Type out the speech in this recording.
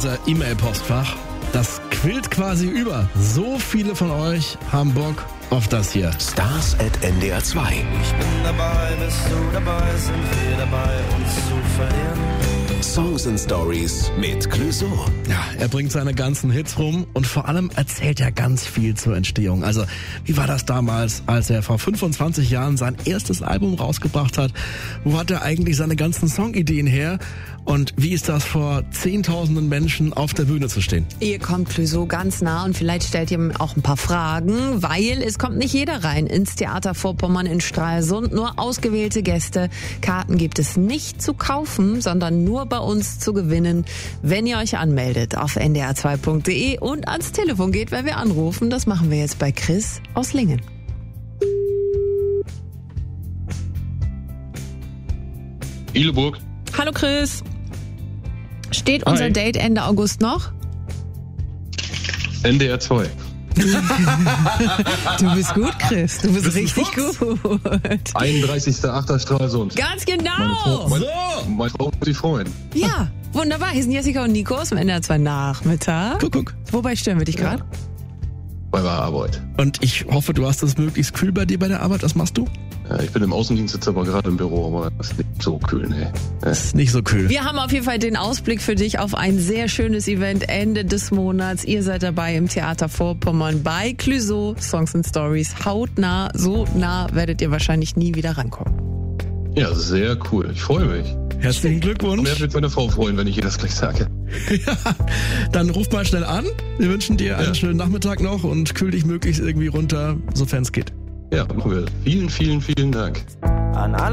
unser E-Mail-Postfach. Das quillt quasi über. So viele von euch haben Bock auf das hier. Stars@ndr2. Ich bin dabei, bist du dabei, sind wir dabei, uns zu verlieren. Songs and Stories mit Clouseau. Ja, er bringt seine ganzen Hits rum und vor allem erzählt er ganz viel zur Entstehung. Also, wie war das damals, als er vor 25 Jahren sein erstes Album rausgebracht hat? Wo hat er eigentlich seine ganzen Songideen her? Und wie ist das, vor Zehntausenden Menschen auf der Bühne zu stehen? Ihr kommt Clouseau ganz nah und vielleicht stellt ihr ihm auch ein paar Fragen, weil es kommt nicht jeder rein ins Theater Vorpommern in Stralsund. Nur ausgewählte Gäste. Karten gibt es nicht zu kaufen, sondern nur bei uns zu gewinnen, wenn ihr euch anmeldet auf ndr2.de und ans Telefon geht, wenn wir anrufen. Das machen wir jetzt bei Chris aus Lingen. Ihleburg. Hallo Chris. Steht unser Date Ende August noch? NDR 2. Du bist gut, Chris. Du bist richtig gut. 31.8. Stralsund. Ganz genau. Meine Frau wird sich freuen. Ja, wunderbar. Hier sind Jessica und Nico aus dem NDR 2 Nachmittag. Guck. Wobei stören wir dich gerade? Bei der Arbeit. Und ich hoffe, du hast es möglichst kühl bei dir bei der Arbeit. Was machst du? Ja, ich bin im Außendienst, sitze aber gerade im Büro, aber das ist nicht so kühl, ne? Das ist nicht so kühl. Wir haben auf jeden Fall den Ausblick für dich auf ein sehr schönes Event Ende des Monats. Ihr seid dabei im Theater Vorpommern bei Clouseau, Songs and Stories. Hautnah, so nah werdet ihr wahrscheinlich nie wieder rankommen. Ja, sehr cool. Ich freue mich. Herzlichen Glückwunsch. Mehr wird meine Frau freuen, wenn ich ihr das gleich sage. Ja, dann ruf mal schnell an. Wir wünschen dir einen schönen Nachmittag noch und kühl dich möglichst irgendwie runter, sofern es geht. Ja, machen wir. Vielen, vielen, vielen Dank. An alle